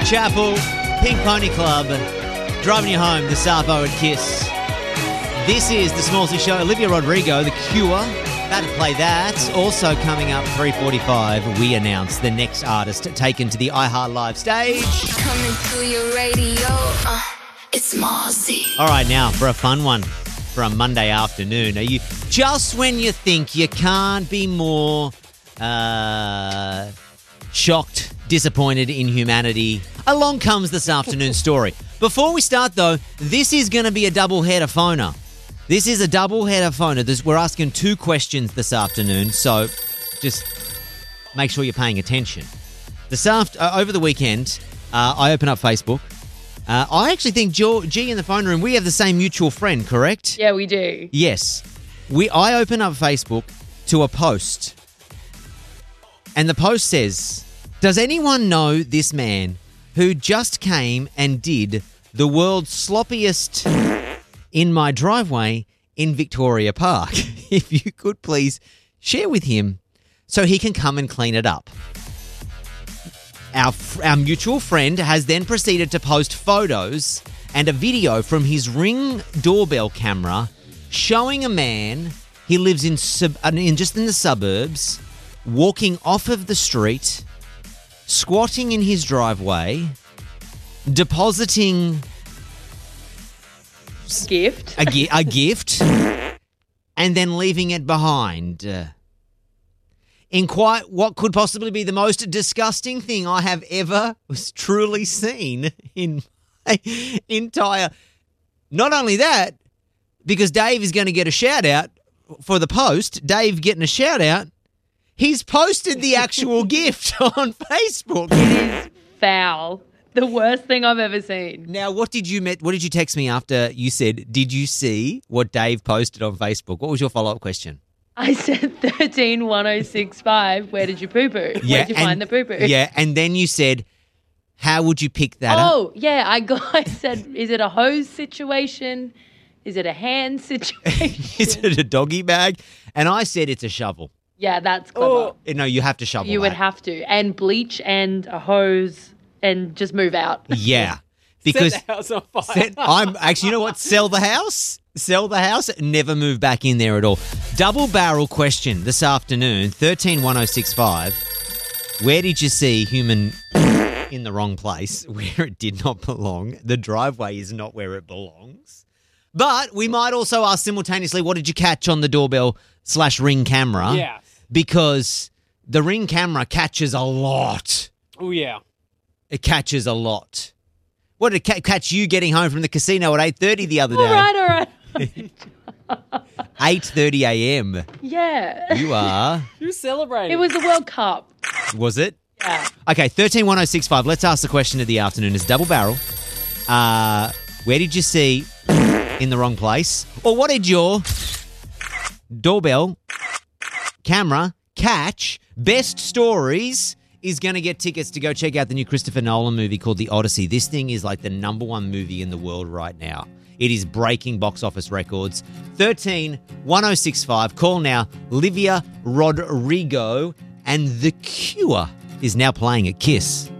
Chapel, Pink Pony Club, driving you home, the Savo at Kiss. This is the Smallsy Show. Olivia Rodrigo, The Cure. About to play that. Also coming up 3:45, we announce the next artist taken to the iHeart Live stage. Coming to your radio, it's Smallsy. All right, now for a fun one for a Monday afternoon. Are you just when you think you can't be more shocked, disappointed in humanity? Along comes this afternoon's story. Before we start, though, this is going to be a double-header phoner. This is a double-header phoner. We're asking two questions this afternoon, so just make sure you're paying attention. Over the weekend, I open up Facebook. I actually think G in the phone room, we have the same mutual friend, correct? Yeah, we do. Yes. I open up Facebook to a post, and the post says, does anyone know this man who just came and did the world's sloppiest in my driveway in Victoria Park? If you could please share with him so he can come and clean it up. Our mutual friend has then proceeded to post photos and a video from his Ring doorbell camera showing a man, he lives just in the suburbs, walking off of the street, squatting in his driveway, depositing Gift. a gift, and then leaving it behind. In quite what could possibly be the most disgusting thing I have ever truly seen in my entire... Not only that, because Dave is going to get a shout-out for the post, Dave getting a shout-out, he's posted the actual gift on Facebook. It is foul. The worst thing I've ever seen. Now, what did you text me after you said, did you see what Dave posted on Facebook? What was your follow-up question? I said 131065, where did you poo-poo? Yeah, Where'd you find the poo-poo? Yeah, and then you said, how would you pick that up? Oh, yeah, I said, is it a hose situation? Is it a hand situation? Is it a doggy bag? And I said it's a shovel. Yeah, that's clever. No, you have to shovel You would that. have to. And bleach and a hose and just move out. Yeah. Because Set the house on fire. you know what? Sell the house. Sell the house. Never move back in there at all. Double barrel question this afternoon, 131065. Where did you see human in the wrong place where it did not belong? The driveway is not where it belongs. But we might also ask simultaneously, what did you catch on the doorbell/Ring camera? Yeah. Because the Ring camera catches a lot. Oh, yeah. It catches a lot. What did it catch you getting home from the casino at 8:30 the other day? All right. 8:30 a.m. Yeah. You are. Who's celebrating? It was the World Cup. Was it? Yeah. Okay, 131065. Let's ask the question of the afternoon. It's double barrel. Where did you see in the wrong place? Or what did your doorbell camera catch? Best stories is going to get tickets to go check out the new Christopher Nolan movie called The Odyssey. This thing is like the #1 movie in the world right now. It is breaking box office records. 131065. Call now. Olivia Rodrigo and The Cure is now playing at Kiss.